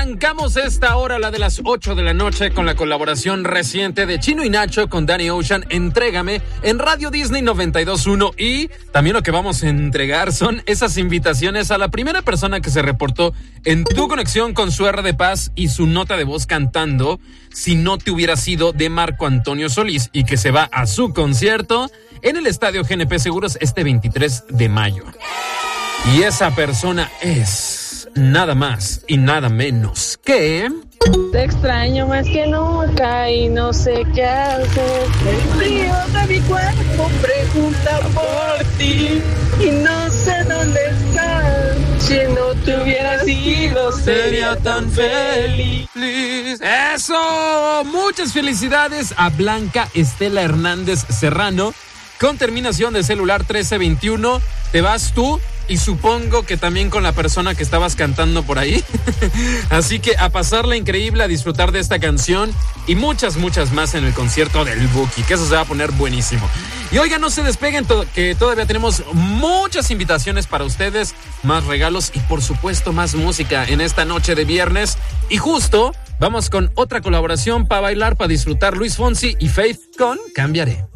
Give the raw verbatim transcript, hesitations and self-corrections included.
Arrancamos esta hora, la de las ocho de la noche, con la colaboración reciente de Chino y Nacho con Danny Ocean, Entrégame, en Radio Disney noventa y dos punto uno. Y también lo que vamos a entregar son esas invitaciones a la primera persona que se reportó en tu conexión con su R de Paz y su nota de voz cantando Si no te hubiera sido, de Marco Antonio Solís, y que se va a su concierto en el Estadio G N P Seguros este veintitrés de mayo. Y esa persona es nada más y nada menos que... Te extraño más que nunca y no sé qué hacer. El frío de mi cuerpo pregunta por ti y no sé dónde estás. Si no te hubiera sido, sería tan feliz. ¡Eso! Muchas felicidades a Blanca Estela Hernández Serrano, con terminación de celular trece veintiuno. Te vas tú y supongo que también con la persona que estabas cantando por ahí. Así que a pasarla increíble, a disfrutar de esta canción y muchas, muchas más en el concierto del Buki, que eso se va a poner buenísimo. Y oigan, no se despeguen, to- que todavía tenemos muchas invitaciones para ustedes, más regalos y por supuesto más música en esta noche de viernes. Y justo vamos con otra colaboración para bailar, para disfrutar, Luis Fonsi y Faith con Cambiaré.